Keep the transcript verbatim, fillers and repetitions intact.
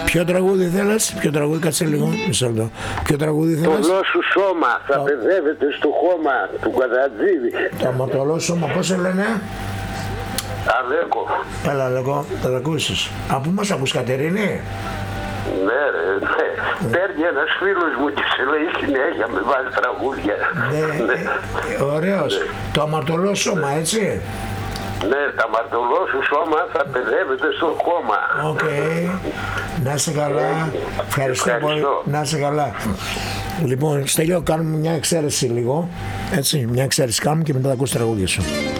Ποιο τραγούδι θέλεις, ποιο τραγούδι, κάτσε λίγο, μισό λεπτό. Ποιο τραγούδι θέλεις? Το ολό σου σώμα θα Το... παιδεύεται στο χώμα του Κατατζίδη. Το αμαρτωλό σώμα, πώς σε λένε? Αλέκο. Έλα Αλέκο, θα τα ακούσεις. Από πού μας ακούς, Κατερίνη? Ναι ρε, ναι. Παίρνει ένας φίλος μου και σε λέει συνέχεια, με βάζει τραγούδια. Ναι, Ναι. ε, ωραίος. Ναι. Το αμαρτωλό σώμα, έτσι. Ναι, τα αμαρτωλό σου σώμα θα παιδεύεται στο χώμα. Οκ. Okay. Να είσαι καλά. Ευχαριστώ, Ευχαριστώ πολύ. Να είσαι καλά. Λοιπόν, Στέλιο, κάνουμε μια εξαίρεση λίγο. Έτσι, μια εξαίρεση κάνουμε και μετά θα ακούς τραγούδια σου.